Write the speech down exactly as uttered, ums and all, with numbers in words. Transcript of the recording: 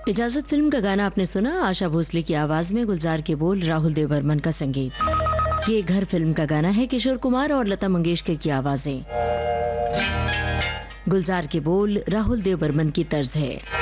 इजाजत फिल्म का गाना आपने सुना, आशा भोसले की आवाज में, गुलजार के बोल, राहुल देव बर्मन का संगीत। ये घर फिल्म का गाना है, किशोर कुमार और लता मंगेशकर की आवाजें, गुलजार के बोल, राहुल देव बर्मन की तर्ज है।